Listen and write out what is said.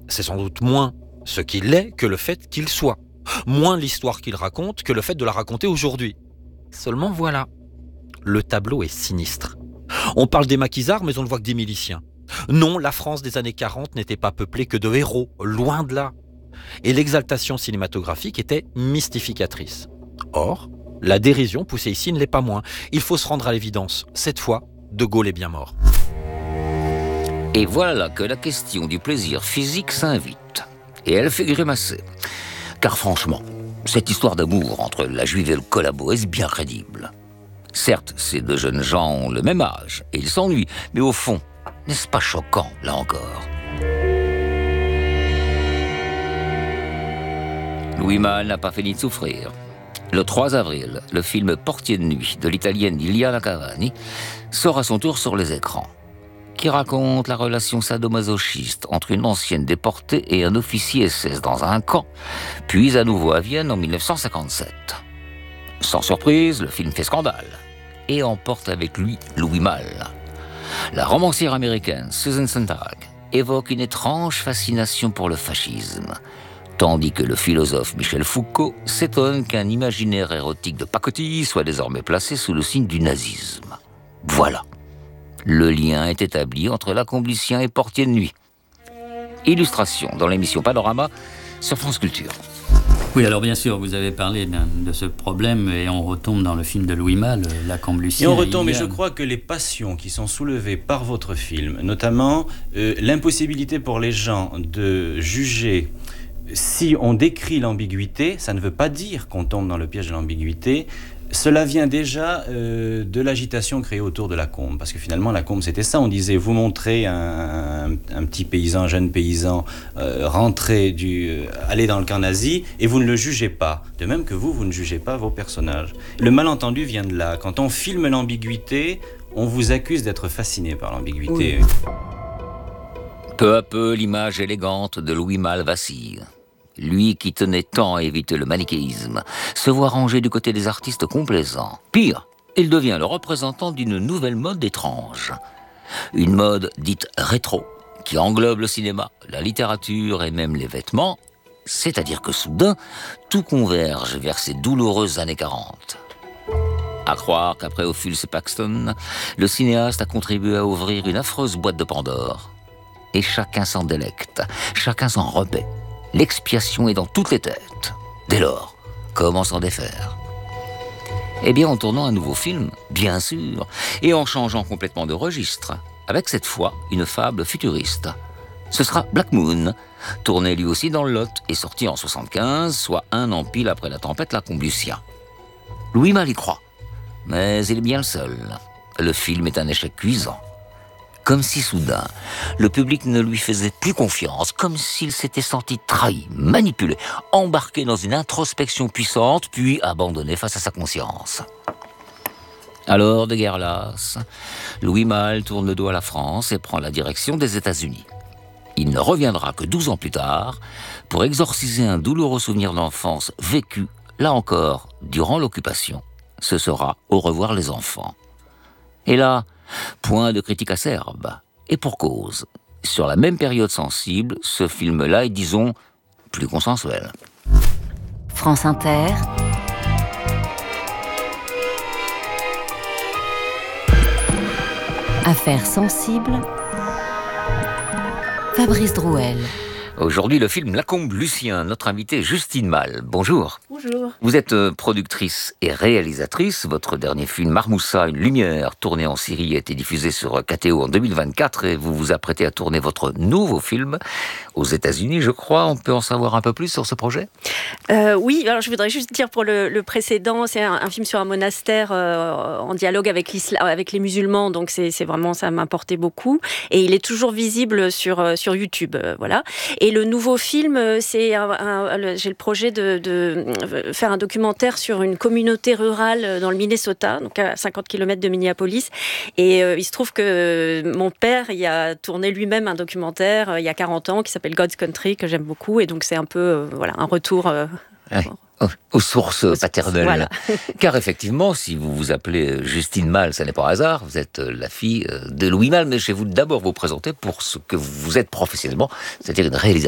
c'est sans doute moins ce qu'il est que le fait qu'il soit. Moins l'histoire qu'il raconte que le fait de la raconter aujourd'hui. Seulement voilà, le tableau est sinistre. On parle des maquisards, mais on ne voit que des miliciens. Non, la France des années 40 n'était pas peuplée que de héros, loin de là. Et l'exaltation cinématographique était mystificatrice. Or, la dérision poussée ici ne l'est pas moins. Il faut se rendre à l'évidence. Cette fois, De Gaulle est bien mort. Et voilà que la question du plaisir physique s'invite. Et elle fait grimacer. Car franchement, cette histoire d'amour entre la juive et le collabo est bien crédible. Certes, ces deux jeunes gens ont le même âge et ils s'ennuient, mais au fond, n'est-ce pas choquant, là encore? Louis Malle n'a pas fini de souffrir. Le 3 avril, le film Portier de nuit de l'italienne Liliana Cavani sort à son tour sur les écrans, qui raconte la relation sadomasochiste entre une ancienne déportée et un officier SS dans un camp, puis à nouveau à Vienne en 1957. Sans surprise, le film fait scandale et emporte avec lui Louis Malle. La romancière américaine Susan Sontag évoque une étrange fascination pour le fascisme, tandis que le philosophe Michel Foucault s'étonne qu'un imaginaire érotique de pacotille soit désormais placé sous le signe du nazisme. Voilà. Le lien est établi entre Lacombe-Lucien et Portier de nuit. Illustration dans l'émission Panorama sur France Culture. Oui, alors bien sûr, vous avez parlé de ce problème et on retombe dans le film de Louis Malle, Lacombe-Lucien. Et on retombe, et je crois que les passions qui sont soulevées par votre film, notamment l'impossibilité pour les gens de juger. Si on décrit l'ambiguïté, ça ne veut pas dire qu'on tombe dans le piège de l'ambiguïté. Cela vient déjà de l'agitation créée autour de Lacombe. Parce que finalement, Lacombe, c'était ça. On disait, vous montrez un petit paysan, un jeune paysan, aller dans le camp nazi, et vous ne le jugez pas. De même que vous ne jugez pas vos personnages. Le malentendu vient de là. Quand on filme l'ambiguïté, on vous accuse d'être fasciné par l'ambiguïté. Oui. Peu à peu, l'image élégante de Louis Malle vacille. Lui qui tenait tant à éviter le manichéisme, se voit rangé du côté des artistes complaisants. Pire, il devient le représentant d'une nouvelle mode étrange. Une mode dite rétro, qui englobe le cinéma, la littérature et même les vêtements, c'est-à-dire que soudain, tout converge vers ces douloureuses années 40. À croire qu'après Ophuls et Paxton, le cinéaste a contribué à ouvrir une affreuse boîte de Pandore. Et chacun s'en délecte, chacun s'en repaît. L'expiation est dans toutes les têtes. Dès lors, comment s'en défaire? Eh bien, en tournant un nouveau film, bien sûr, et en changeant complètement de registre, avec cette fois une fable futuriste. Ce sera Black Moon, tourné lui aussi dans le Lot et sorti en 1975, soit un an pile après la tempête Lacombe-Lucien. Louis Malle y croit, mais il est bien le seul. Le film est un échec cuisant. Comme si soudain, le public ne lui faisait plus confiance, comme s'il s'était senti trahi, manipulé, embarqué dans une introspection puissante, puis abandonné face à sa conscience. Alors, de guerre lasse, Louis Malle tourne le dos à la France et prend la direction des États-Unis. Il ne reviendra que 12 ans plus tard pour exorciser un douloureux souvenir d'enfance vécu, là encore, durant l'occupation. Ce sera Au revoir les enfants. Et là, point de critique acerbe. Et pour cause. Sur la même période sensible, ce film-là est, disons, plus consensuel. France Inter. Affaires sensibles. Fabrice Drouel. Aujourd'hui, le film Lacombe-Lucien. Notre invitée Justine Malle. Bonjour. Bonjour. Vous êtes productrice et réalisatrice. Votre dernier film, Marmoussa, une lumière, tourné en Syrie, a été diffusé sur KTO en 2024 et vous vous apprêtez à tourner votre nouveau film aux États-Unis, je crois. On peut en savoir un peu plus sur ce projet ? Oui, alors je voudrais juste dire pour le précédent, c'est un film sur un monastère en dialogue avec les musulmans, donc c'est vraiment, ça m'importait beaucoup. Et il est toujours visible sur YouTube, voilà. Et le nouveau film, j'ai le projet de faire un documentaire sur une communauté rurale dans le Minnesota, donc à 50 km de Minneapolis. Et il se trouve que mon père, il a tourné lui-même un documentaire il y a 40 ans qui s'appelle God's Country, que j'aime beaucoup. Et donc c'est un peu un retour... aux sources paternelles. Voilà. Car effectivement, si vous vous appelez Justine Malle, ça n'est pas hasard, vous êtes la fille de Louis Malle, mais je vais d'abord vous présenter pour ce que vous êtes professionnellement, c'est-à-dire une réalisatrice